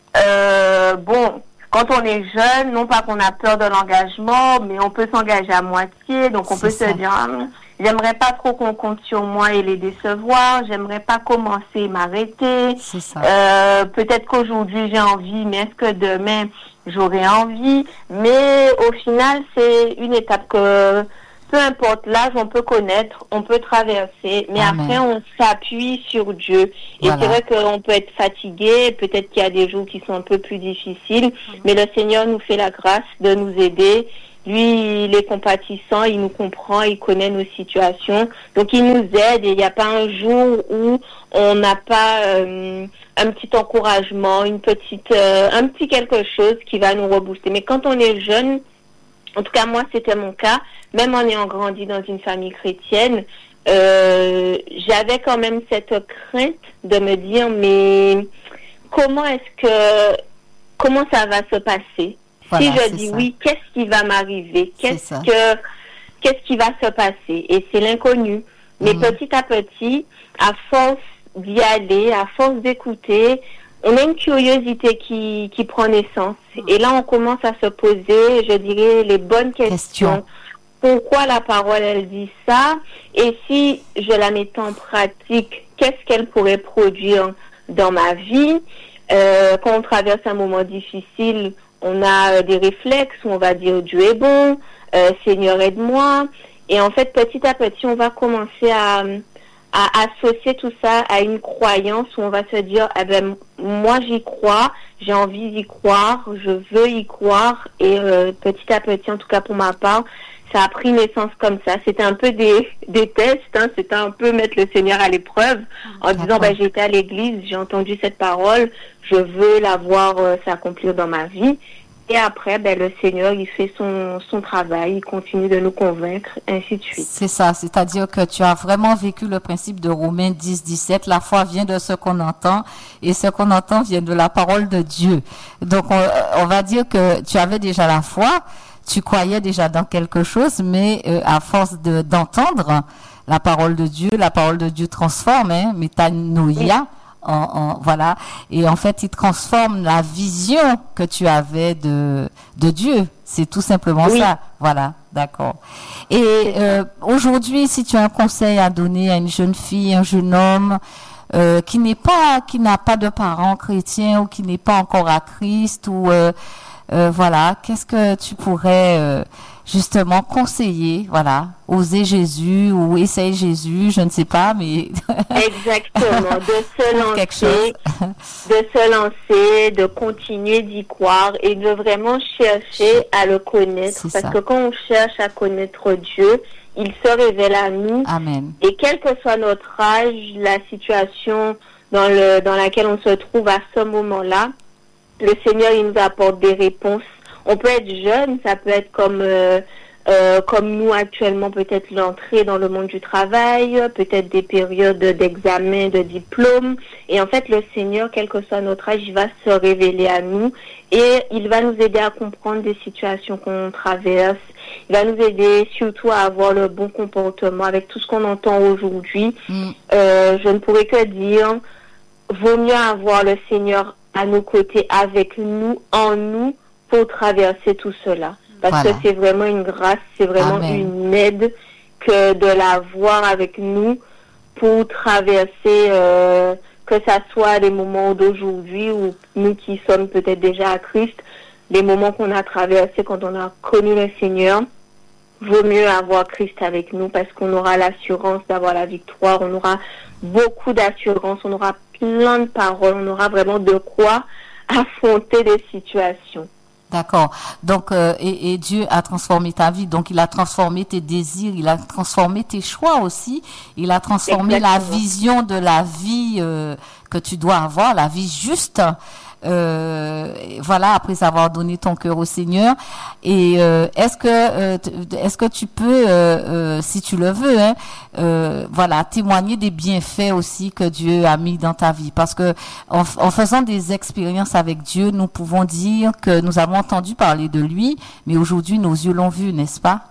euh, bon, quand on est jeune, non pas qu'on a peur de l'engagement, mais on peut s'engager à moitié. Donc, on C'est peut ça. se dire, ah, j'aimerais pas trop qu'on compte sur moi et les décevoir. J'aimerais pas commencer et m'arrêter. C'est ça. Euh, peut-être qu'aujourd'hui, j'ai envie, mais est-ce que demain, j'aurai envie? Mais au final, c'est une étape que, peu importe l'âge, on peut connaître, on peut traverser, mais Amen. après, on s'appuie sur Dieu. Et Voilà. c'est vrai qu'on peut être fatigué, peut-être qu'il y a des jours qui sont un peu plus difficiles, mais le Seigneur nous fait la grâce de nous aider. Lui, il est compatissant, il nous comprend, il connaît nos situations. Donc, il nous aide et il n'y a pas un jour où on n'a pas euh, un petit encouragement, une petite, euh, un petit quelque chose qui va nous rebooster. Mais quand on est jeune, en tout cas, moi, c'était mon cas, même en ayant grandi dans une famille chrétienne, euh, j'avais quand même cette crainte de me dire, mais comment est-ce que, comment ça va se passer? Voilà, si je c'est dis ça. oui, qu'est-ce qui va m'arriver? C'est Qu'est-ce ça. que, qu'est-ce qui va se passer? Et c'est l'inconnu. Mais Mhm. petit à petit, à force d'y aller, à force d'écouter, on a une curiosité qui, qui prend naissance. Et là, on commence à se poser, je dirais, les bonnes questions. Question. Pourquoi la parole, elle dit ça? Et si je la mettais en pratique, qu'est-ce qu'elle pourrait produire dans ma vie? Euh, quand on traverse un moment difficile, on a euh, des réflexes où on va dire Dieu est bon, euh, Seigneur aide-moi. Et en fait, petit à petit, on va commencer à, à associer tout ça à une croyance où on va se dire, eh ben, moi j'y crois, j'ai envie d'y croire, je veux y croire. Et euh, petit à petit, en tout cas pour ma part, ça a pris naissance comme ça. C'était un peu des, des tests, hein. C'était un peu mettre le Seigneur à l'épreuve en disant, D'accord. ben, j'ai été à l'église, j'ai entendu cette parole, je veux la voir euh, s'accomplir dans ma vie. Et après, ben, le Seigneur, il fait son, son travail, il continue de nous convaincre, ainsi de suite. C'est ça, c'est-à-dire que tu as vraiment vécu le principe de Romains dix, dix-sept. La foi vient de ce qu'on entend et ce qu'on entend vient de la parole de Dieu. Donc, on, on va dire que tu avais déjà la foi, tu croyais déjà dans quelque chose, mais euh, à force de d'entendre la parole de Dieu, la parole de Dieu transforme, hein, métanoïa. En, en, voilà, et en fait il transforme la vision que tu avais de de Dieu, c'est tout simplement Oui. ça. Voilà, d'accord. Et euh, aujourd'hui, si tu as un conseil à donner à une jeune fille, un jeune homme euh, qui n'est pas, qui n'a pas de parents chrétiens ou qui n'est pas encore à Christ ou euh, euh, voilà, qu'est-ce que tu pourrais euh, justement conseiller, voilà, oser Jésus ou essayer Jésus, je ne sais pas, mais Exactement, de se quelque chose. lancer, de se lancer, de continuer d'y croire et de vraiment chercher à le connaître. C'est Parce ça. que quand on cherche à connaître Dieu, il se révèle à nous. Amen. Et quel que soit notre âge, la situation dans le dans laquelle on se trouve à ce moment-là, le Seigneur, il nous apporte des réponses. On peut être jeune, ça peut être comme euh, euh, comme nous actuellement, peut-être l'entrée dans le monde du travail, peut-être des périodes d'examen, de diplôme. Et en fait, le Seigneur, quel que soit notre âge, il va se révéler à nous et il va nous aider à comprendre des situations qu'on traverse. Il va nous aider surtout à avoir le bon comportement avec tout ce qu'on entend aujourd'hui. Mm. Euh, je ne pourrais que dire, vaut mieux avoir le Seigneur à nos côtés, avec nous, en nous, pour traverser tout cela. Parce Voilà. que c'est vraiment une grâce, c'est vraiment Amen. une aide que de l'avoir avec nous pour traverser, euh, que ça soit les moments d'aujourd'hui ou nous qui sommes peut-être déjà à Christ, les moments qu'on a traversés quand on a connu le Seigneur. Vaut mieux avoir Christ avec nous parce qu'on aura l'assurance d'avoir la victoire, on aura beaucoup d'assurance, on aura plein de paroles, on aura vraiment de quoi affronter des situations. D'accord. Donc, euh, et, et Dieu a transformé ta vie. Donc, il a transformé tes désirs, il a transformé tes choix aussi. Il a transformé Exactement. La vision de la vie euh, que tu dois avoir, la vie juste. Euh, voilà, après avoir donné ton cœur au Seigneur. Et euh, est-ce que euh, est-ce que tu peux, euh, euh, si tu le veux, hein, euh, voilà, témoigner des bienfaits aussi que Dieu a mis dans ta vie, parce que en, en faisant des expériences avec Dieu, nous pouvons dire que nous avons entendu parler de lui, mais aujourd'hui nos yeux l'ont vu, n'est-ce pas?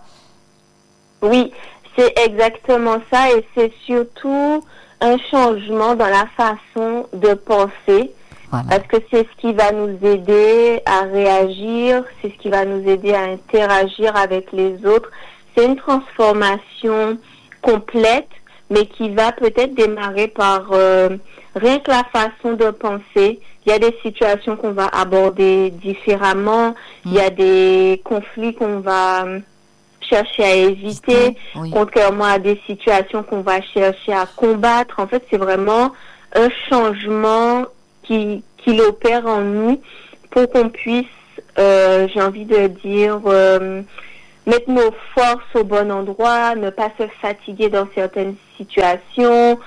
Oui, c'est exactement ça, et c'est surtout un changement dans la façon de penser. Voilà. Parce que c'est ce qui va nous aider à réagir, c'est ce qui va nous aider à interagir avec les autres. C'est une transformation complète, mais qui va peut-être démarrer par euh, rien que la façon de penser. Il y a des situations qu'on va aborder différemment, mmh. il y a des conflits qu'on va chercher à éviter, oui. contrairement à des situations qu'on va chercher à combattre. En fait, c'est vraiment un changement qui, qui opère en nous pour qu'on puisse, euh, j'ai envie de dire, euh, mettre nos forces au bon endroit, ne pas se fatiguer dans certaines situations,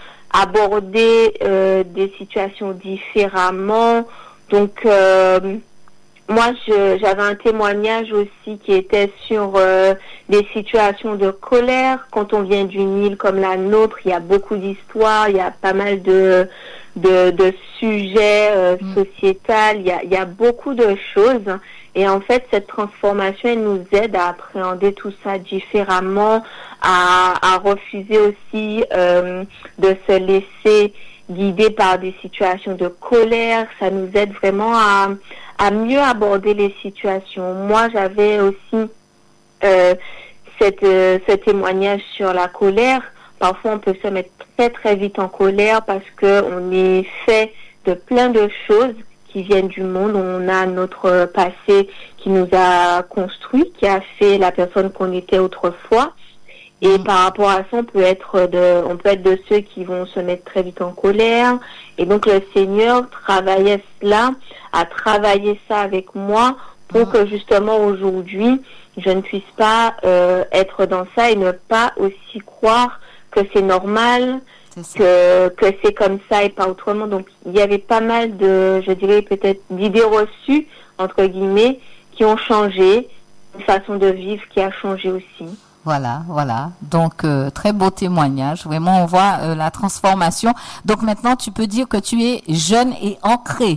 aborder euh, des situations différemment. Donc, euh, moi, je, j'avais un témoignage aussi qui était sur euh, des situations de colère. Quand on vient d'une île comme la nôtre, il y a beaucoup d'histoires, il y a pas mal de de, de sujets euh, mmh. sociétals, il y a, il y a beaucoup de choses. Et en fait, cette transformation, elle nous aide à appréhender tout ça différemment, à, à refuser aussi euh, de se laisser guider par des situations de colère. Ça nous aide vraiment à, à mieux aborder les situations. Moi, j'avais aussi euh, cette, euh, ce témoignage sur la colère. Parfois, on peut se mettre très, très vite en colère parce que on est fait de plein de choses qui viennent du monde. On a notre passé qui nous a construit, qui a fait la personne qu'on était autrefois. Et mmh. par rapport à ça, on peut être de, on peut être de ceux qui vont se mettre très vite en colère. Et donc, le Seigneur travaillait cela, a travaillé ça avec moi pour mmh. que justement aujourd'hui, je ne puisse pas euh, être dans ça et ne pas aussi croire que c'est normal, c'est que que c'est comme ça et pas autrement. Donc, il y avait pas mal de, je dirais peut-être d'idées reçues, entre guillemets, qui ont changé, une façon de vivre qui a changé aussi. Voilà, voilà. Donc, euh, très beau témoignage. Vraiment, on voit euh, la transformation. Donc, maintenant, tu peux dire que tu es jeune et ancré.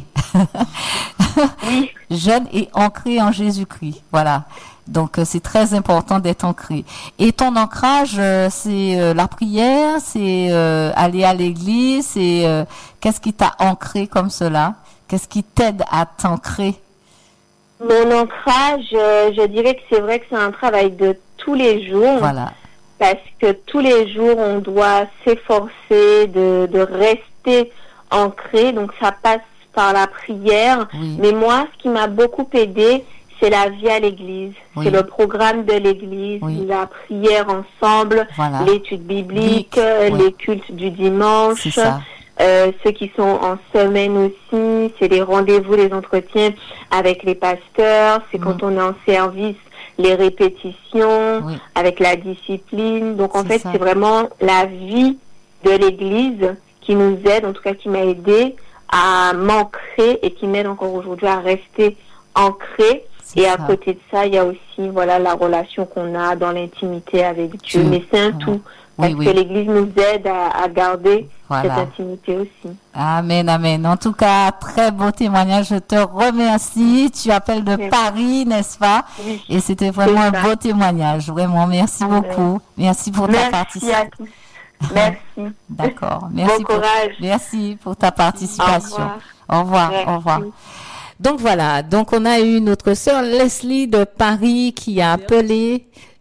Oui. Jeune et ancré en Jésus-Christ. Voilà. Donc, euh, c'est très important d'être ancré. Et ton ancrage, euh, c'est euh, la prière, c'est euh, aller à l'église, c'est euh, qu'est-ce qui t'a ancré comme cela? Qu'est-ce qui t'aide à t'ancrer? Mon ancrage, euh, je dirais que c'est vrai que c'est un travail de tous les jours. Voilà. Parce que tous les jours, on doit s'efforcer de, de rester ancré. Donc, ça passe par la prière. Oui. Mais moi, ce qui m'a beaucoup aidé, c'est la vie à l'église. Oui. C'est le programme de l'église, oui. la prière ensemble, voilà. l'étude biblique, oui. les cultes du dimanche. C'est ça. Euh, ceux qui sont en semaine aussi, c'est les rendez-vous, les entretiens avec les pasteurs. C'est mmh. quand on est en service, les répétitions, oui. avec la discipline. Donc, en c'est fait, ça. C'est vraiment la vie de l'Église qui nous aide, en tout cas qui m'a aidé à m'ancrer et qui m'aide encore aujourd'hui à rester ancré. C'est et ça. À côté de ça, il y a aussi voilà la relation qu'on a dans l'intimité avec Dieu. Dieu. Mais c'est un tout. Parce oui, oui. que l'Église nous aide à, à garder voilà. cette intimité aussi. Amen, amen. En tout cas, très beau témoignage. Je te remercie. Tu appelles de merci. Paris, n'est-ce pas? Oui. Et c'était vraiment un beau témoignage. Vraiment, merci amen. Beaucoup. Merci pour merci ta participation. À tous. Merci. D'accord. Merci bon pour, courage. Merci pour ta participation. Au revoir. Au revoir. Au revoir. Donc voilà. Donc on a eu notre sœur Leslie de Paris qui a appelé.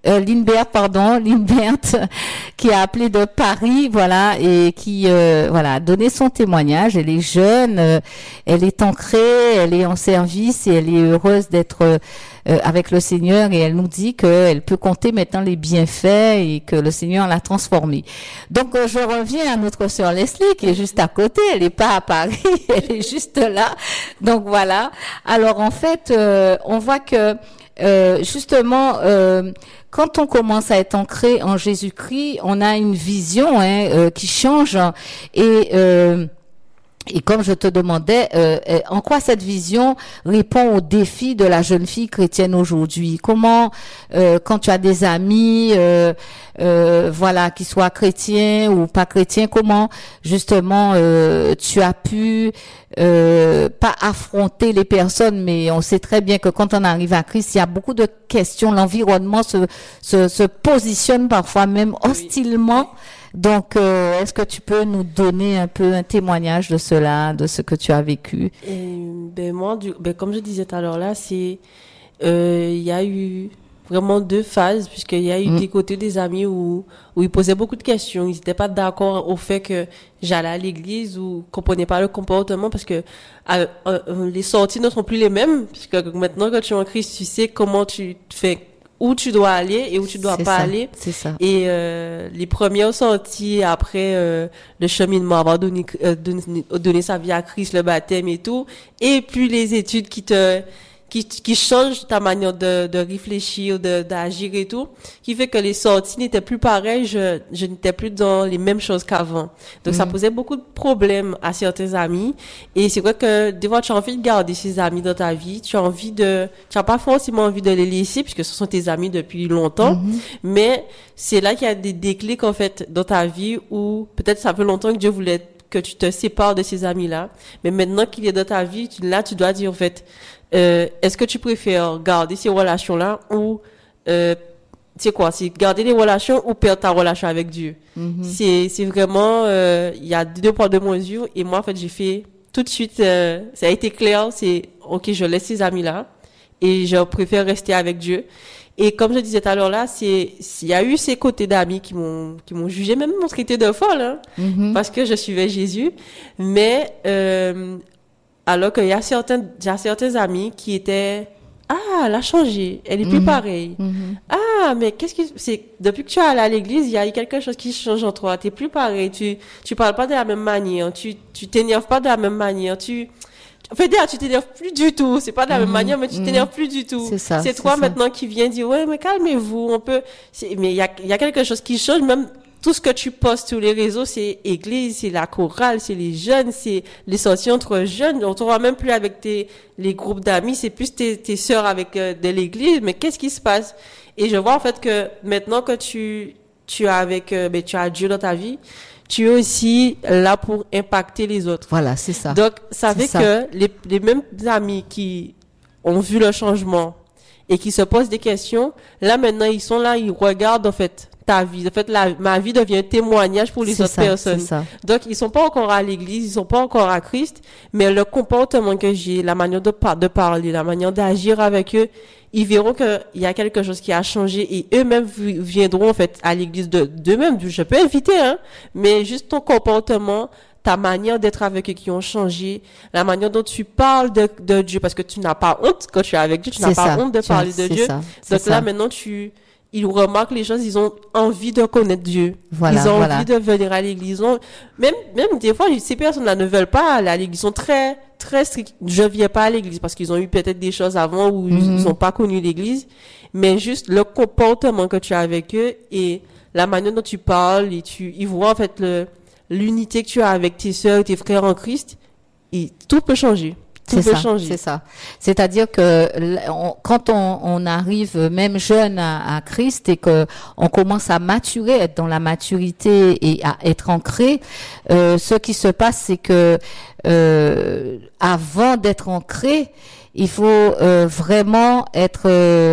euh, Lindbergh, pardon, Lindbergh, qui a appelé de Paris, voilà, et qui, euh, voilà, a donné son témoignage. Elle est jeune, euh, elle est ancrée, elle est en service et elle est heureuse d'être euh, avec le Seigneur, et elle nous dit qu'elle peut compter maintenant les bienfaits et que le Seigneur l'a transformée. Donc, euh, je reviens à notre sœur Leslie qui est juste à côté. Elle n'est pas à Paris, elle est juste là. Donc voilà. Alors en fait, euh, on voit que euh, justement, euh, quand on commence à être ancré en Jésus-Christ, on a une vision hein, euh, qui change et euh, Et comme je te demandais, euh, en quoi cette vision répond aux défis de la jeune fille chrétienne aujourd'hui? Comment, euh, quand tu as des amis, euh, euh, voilà, qui soient chrétiens ou pas chrétiens, comment justement euh, tu as pu euh, pas affronter les personnes, mais on sait très bien que quand on arrive à Christ, il y a beaucoup de questions. L'environnement se se, se positionne parfois même hostilement. Donc, euh, est-ce que tu peux nous donner un peu un témoignage de cela, de ce que tu as vécu? Et, ben moi, du, ben comme je disais tout à l'heure là, c'est euh, il y a eu vraiment deux phases, puisqu'il y a eu mmh. des côtés des amis où où ils posaient beaucoup de questions, ils n'étaient pas d'accord au fait que j'allais à l'église ou comprenaient pas le comportement, parce que euh, euh, les sorties ne sont plus les mêmes, puisque maintenant que tu es en Christ, tu sais comment tu fais, où tu dois aller et où tu dois c'est pas ça, aller. C'est ça. Et euh, les premières sorties après euh, le cheminement, avoir donné, euh, donné, donné sa vie à Christ, le baptême et tout, et puis les études qui te qui qui changent ta manière de de réfléchir, de d'agir et tout, qui fait que les sorties n'étaient plus pareilles, je je n'étais plus dans les mêmes choses qu'avant. Donc mm-hmm. ça posait beaucoup de problèmes à certains amis, et c'est vrai que des fois tu as envie de garder ces amis dans ta vie, tu as envie de tu as pas forcément envie de les laisser puisque ce sont tes amis depuis longtemps, mm-hmm. mais c'est là qu'il y a des déclics en fait dans ta vie où peut-être ça fait longtemps que Dieu voulait que tu te sépares de ces amis-là, mais maintenant qu'il est dans ta vie, tu, là tu dois dire en fait Euh, est-ce que tu préfères garder ces relations-là ou euh, c'est quoi, c'est garder les relations ou perdre ta relation avec Dieu? Mm-hmm. C'est c'est vraiment euh, il y a deux poids deux mesures, et moi en fait j'ai fait tout de suite euh, ça a été clair, c'est OK, je laisse ces amis-là et je préfère rester avec Dieu. Et comme je disais tout à l'heure là, c'est il y a eu ces côtés d'amis qui m'ont qui m'ont jugé, même m'ont traité de folle hein, mm-hmm. parce que je suivais Jésus, mais euh, alors qu'il y a certains, il y a certains amis qui étaient, ah, elle a changé, elle est plus mm-hmm. pareille. Mm-hmm. Ah, mais qu'est-ce que, c'est, depuis que tu es allé à l'église, il y a eu quelque chose qui change en toi, t'es plus pareil, tu, tu parles pas de la même manière, tu, tu t'énerves pas de la même manière, tu, en fait, tu t'énerves plus du tout, c'est pas de la mm-hmm. même manière, mais tu t'énerves mm-hmm. plus du tout. C'est ça. C'est toi c'est maintenant ça. qui viens dire, ouais, mais calmez-vous, on peut, c'est, mais il y a, il y a quelque chose qui change, même, tout ce que tu postes sur les réseaux, c'est église, c'est la chorale, c'est les jeunes, c'est les sorties entre jeunes. On te voit même plus avec tes, les groupes d'amis, c'est plus tes, tes sœurs avec euh, de l'église. Mais qu'est-ce qui se passe? Et je vois en fait que maintenant que tu, tu as avec, euh, ben, tu as Dieu dans ta vie, tu es aussi là pour impacter les autres. Voilà, c'est ça. Donc, ça fait que les, les mêmes amis qui ont vu le changement et qui se posent des questions, là maintenant, ils sont là, ils regardent en fait ta vie. En fait, la, ma vie devient un témoignage pour les c'est autres ça, personnes. C'est ça. Donc, ils sont pas encore à l'église, ils sont pas encore à Christ, mais le comportement que j'ai, la manière de, par, de parler, la manière d'agir avec eux, ils verront que il y a quelque chose qui a changé, et eux-mêmes viendront, en fait, à l'église de, d'eux-mêmes. Je peux inviter, hein, mais juste ton comportement, ta manière d'être avec eux qui ont changé, la manière dont tu parles de, de Dieu, parce que tu n'as pas honte quand tu es avec Dieu, tu n'as pas ça. honte de parler de Dieu. Ça. Donc c'est là, ça. maintenant, tu, ils remarquent les choses, ils ont envie de connaître Dieu. Voilà, ils ont voilà. envie de venir à l'église. Ils ont, même, même des fois, ces personnes-là ne veulent pas aller à l'église. Ils sont très, très stricts. Je viens pas à l'église parce qu'ils ont eu peut-être des choses avant où mm-hmm. ils n'ont pas connu l'église. Mais juste le comportement que tu as avec eux et la manière dont tu parles, et tu, ils voient en fait le, l'unité que tu as avec tes sœurs et tes frères en Christ, et tout peut changer. Tout c'est peut ça, changer. c'est ça. C'est-à-dire que on, quand on, on arrive même jeune à, à Christ et que on commence à maturer, être dans la maturité et à être ancré, euh, ce qui se passe, c'est que euh, avant d'être ancré, il faut euh, vraiment être euh,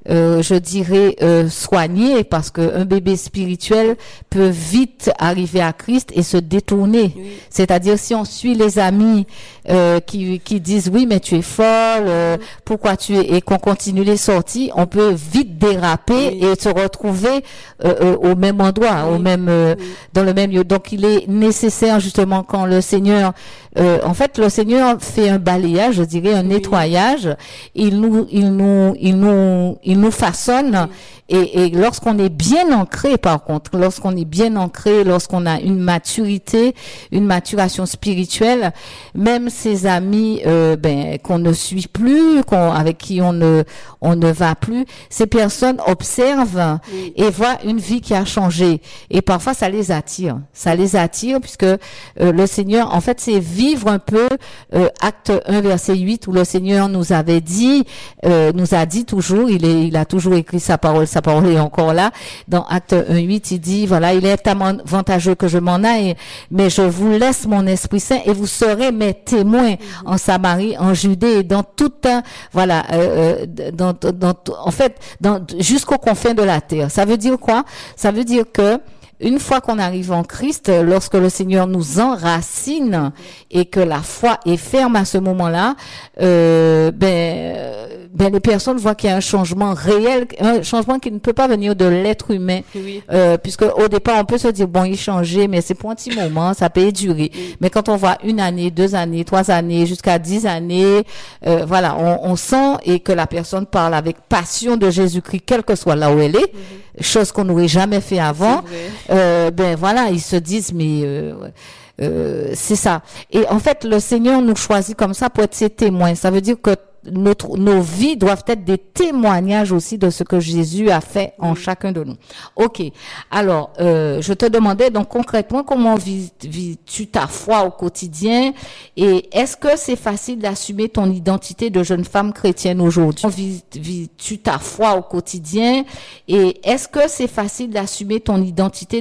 euh, je dirais, euh, soigné, parce qu'un bébé spirituel peut vite arriver à Christ et se détourner. Oui. C'est-à-dire, si on suit les amis euh, qui qui disent oui, mais tu es folle, euh, pourquoi tu es, et qu'on continue les sorties, on peut vite déraper oui. et se retrouver euh, euh, au même endroit, oui. au même euh, oui. dans le même lieu. Donc, il est nécessaire justement quand le Seigneur, euh, en fait, le Seigneur fait un balayage, je dirais un oui. nettoyage. Il nous, il nous, il nous, il nous façonne. Oui. Et, et lorsqu'on est bien ancré, par contre, lorsqu'on est bien ancré, lorsqu'on a une maturité, une maturation spirituelle, même ses amis, euh, ben, qu'on ne suit plus, qu'on, avec qui on ne, on ne va plus, ces personnes observent oui. et voient une vie qui a changé. Et parfois, ça les attire. Ça les attire puisque euh, le Seigneur, en fait, c'est vivre un peu euh, Acte un, verset huit, où le Seigneur nous avait dit, euh, nous a dit toujours, il est, il a toujours écrit sa parole. Sa parole est encore là. Dans Acte un huit, il dit, voilà, il est avantageux que je m'en aille, mais je vous laisse mon Esprit Saint et vous serez mes témoins mm-hmm. en Samarie, en Judée et dans tout un, voilà, euh, dans, dans, en fait, dans, jusqu'aux confins de la terre. Ça veut dire quoi? Ça veut dire que une fois qu'on arrive en Christ, lorsque le Seigneur nous enracine et que la foi est ferme à ce moment-là, euh, ben, ben les personnes voient qu'il y a un changement réel, un changement qui ne peut pas venir de l'être humain, oui. euh, puisque au départ on peut se dire bon il changeait, mais c'est pour un petit moment, ça peut durer. Oui. Mais quand on voit une année, deux années, trois années, jusqu'à dix années, euh, voilà, on, on sent et que la personne parle avec passion de Jésus-Christ, quelle que soit là où elle est. Mm-hmm. Chose qu'on n'aurait jamais fait avant, euh, ben voilà, ils se disent mais euh, euh, c'est ça. Et en fait, le Seigneur nous choisit comme ça pour être ses témoins. Ça veut dire que notre, nos vies doivent être des témoignages aussi de ce que Jésus a fait en chacun de nous. Ok. Alors, euh, je te demandais donc concrètement comment vis, vis-tu ta foi au quotidien et est-ce que c'est facile d'assumer ton identité de jeune femme chrétienne aujourd'hui? Vis, vis-tu ta foi au quotidien et est-ce que c'est facile d'assumer ton identité